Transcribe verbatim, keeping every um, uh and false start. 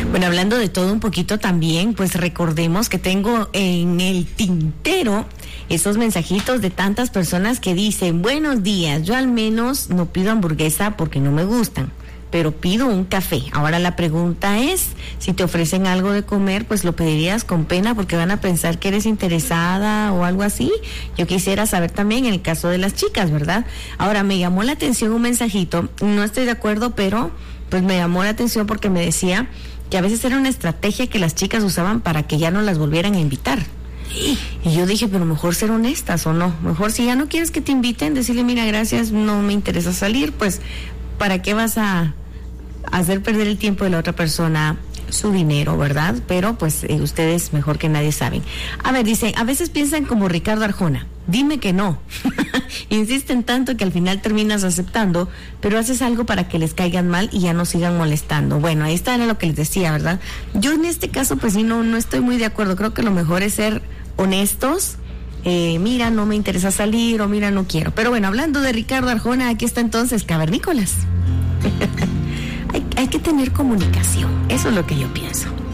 Bueno, hablando de todo un poquito también, pues recordemos que tengo en el tintero esos mensajitos de tantas personas que dicen: buenos días, yo al menos no pido hamburguesa porque no me gustan, pero pido un café. Ahora la pregunta es, si te ofrecen algo de comer, pues lo pedirías con pena porque van a pensar que eres interesada o algo así. Yo quisiera saber también en el caso de las chicas, ¿verdad? Ahora, me llamó la atención un mensajito, no estoy de acuerdo, pero pues me llamó la atención porque me decía que a veces era una estrategia que las chicas usaban para que ya no las volvieran a invitar. Y yo dije, pero mejor ser honestas o no, mejor si ya no quieres que te inviten, decirle: mira, gracias, no me interesa salir, pues ¿para qué vas a hacer perder el tiempo de la otra persona, su dinero, verdad? Pero pues eh, ustedes mejor que nadie saben. A ver, dicen, a veces piensan como Ricardo Arjona: dime que no. Insisten tanto que al final terminas aceptando, pero haces algo para que les caigan mal y ya no sigan molestando. Bueno, ahí está lo que les decía, ¿verdad? Yo en este caso pues sí, no, no estoy muy de acuerdo. Creo que lo mejor es ser honestos. Eh, mira, no me interesa salir, o mira, no quiero. Pero bueno, hablando de Ricardo Arjona, aquí está entonces Cavernícolas. hay, hay que tener comunicación, eso es lo que yo pienso.